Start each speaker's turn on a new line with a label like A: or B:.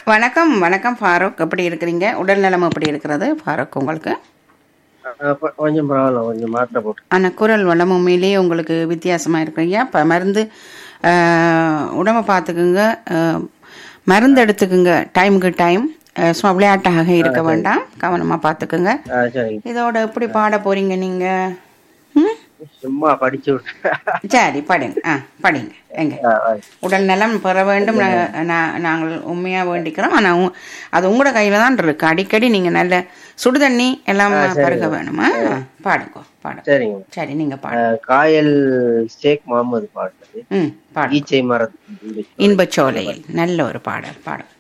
A: வணக்கம் வணக்கம் ஃபாரூக், எப்படி இருக்கிறீங்க? உடல் நலம் எப்படி இருக்கிறது ஃபாரூக் உங்களுக்கு?
B: கொஞ்சம் பரவாயில்ல, கொஞ்சம் மாத்திரை போட்டு.
A: ஆனால் குரல் வளம் உண்மையிலேயே உங்களுக்கு வித்தியாசமாக இருக்குங்க. இப்போ மருந்து உடம்பை பார்த்துக்குங்க, மருந்து எடுத்துக்குங்க டைமுக்கு டைம். சும்மா விளையாட்டாக இருக்க
B: சரி.
A: வேண்டாம், கவனமாக பார்த்துக்குங்க.
B: சரிங்க.
A: இதோட எப்படி பாட போறீங்க நீங்க? ம்,
B: சும்மா படிச்சு விட்டு.
A: சரி படிங்க. படிங்க. எங்க உடல் நலம் பெற வேண்டும், நாங்கள் உண்மையாக வேண்டிக்கிறோம். ஆனால் அது உங்களோட கையில் தான் இருக்கு. அடிக்கடி நீங்கள் நல்ல சுடுதண்ணி எல்லாம்
B: சரிங்க.
A: பருக வேணுமா? பாடுங்க பாடுங்க.
B: சரிங்க.
A: சரி நீங்க பாடுங்க.
B: காயல் ஷேக் முகமது பாடுறது
A: பாடுங்க.
B: ஈச்சை மரத்து
A: இன்பச்சோலையில் நல்ல ஒரு பாடல் பாடுங்க.